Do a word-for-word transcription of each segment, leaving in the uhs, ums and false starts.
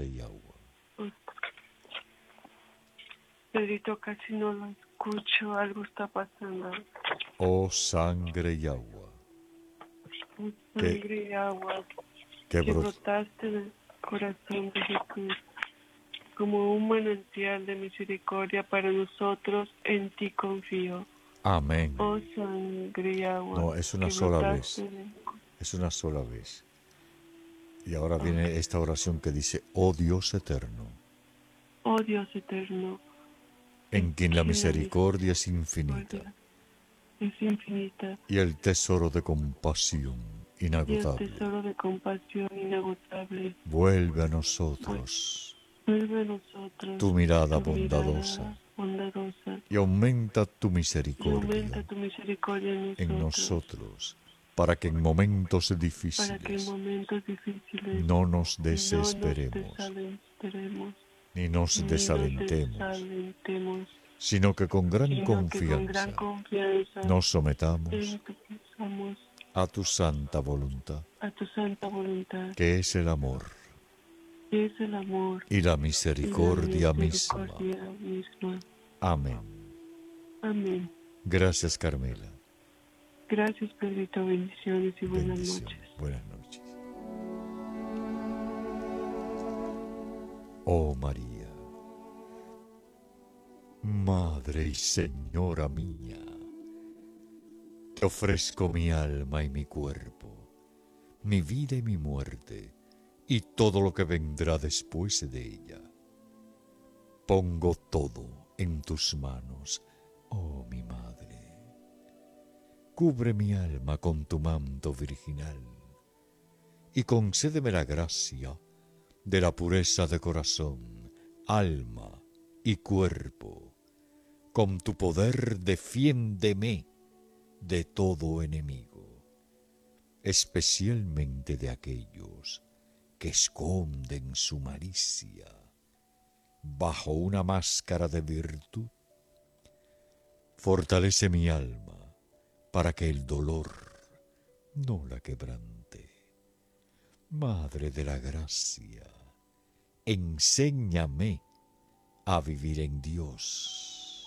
sangre y agua. Pedrito, casi no lo escucho, algo está pasando. Oh sangre y agua. Oh sangre y agua que, que brotaste del corazón de Jesús como un manantial de misericordia para nosotros, en ti confío. Amén. Oh sangre y agua. No, es una sola vez. De... Es una sola vez. Y ahora oh. viene esta oración que dice, oh Dios eterno. Oh Dios eterno. En quien la misericordia es infinita. Es infinita. Y el tesoro de compasión inagotable. Y el tesoro de compasión inagotable. Vuelve a nosotros. Vuelve a nosotros. Tu mirada tu bondadosa. Mirada bondadosa. Y aumenta tu misericordia. Y aumenta tu misericordia en nosotros. En nosotros. Para que en momentos difíciles. Para que en momentos difíciles. No nos desesperemos. No nos desalentemos. Ni nos Ni desalentemos. Nos desalentemos. Sino que con gran, Sino confianza, que con gran confianza nos sometamos somos a tu santa voluntad, a tu santa voluntad, que es el amor, que es el amor y la misericordia, y la misericordia misma. misma. Amén. Amén. Gracias, Carmela. Gracias, Pedrito. Bendiciones y buenas Bendiciones. noches. Buenas noches. Oh María, Madre y Señora mía, te ofrezco mi alma y mi cuerpo, mi vida y mi muerte, y todo lo que vendrá después de ella. Pongo todo en tus manos, oh mi Madre. Cubre mi alma con tu manto virginal, y concédeme la gracia de la pureza de corazón, alma y cuerpo. Con tu poder defiéndeme de todo enemigo, especialmente de aquellos que esconden su malicia bajo una máscara de virtud. Fortalece mi alma para que el dolor no la quebrante. Madre de la gracia, enséñame a vivir en Dios.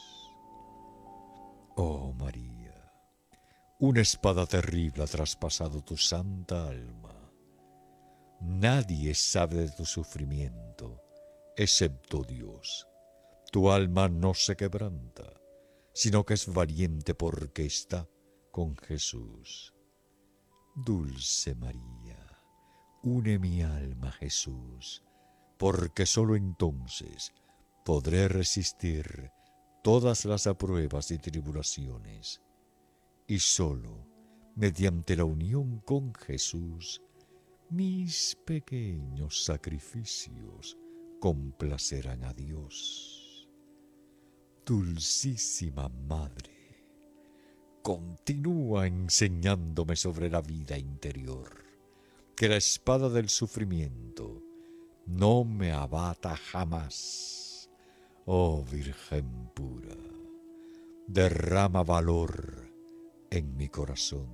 Oh María, una espada terrible ha traspasado tu santa alma. Nadie sabe de tu sufrimiento, excepto Dios. Tu alma no se quebranta, sino que es valiente porque está con Jesús. Dulce María, une mi alma a Jesús, porque sólo entonces podré resistir todas las pruebas y tribulaciones, y sólo mediante la unión con Jesús, mis pequeños sacrificios complacerán a Dios. Dulcísima Madre, continúa enseñándome sobre la vida interior, que la espada del sufrimiento no me abata jamás. Oh Virgen pura, derrama valor en mi corazón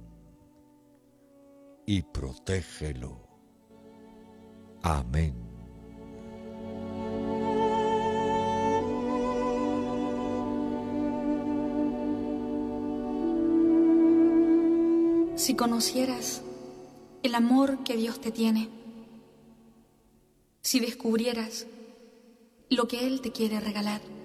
y protégelo. Amén. Si conocieras el amor que Dios te tiene, si descubrieras lo que Él te quiere regalar,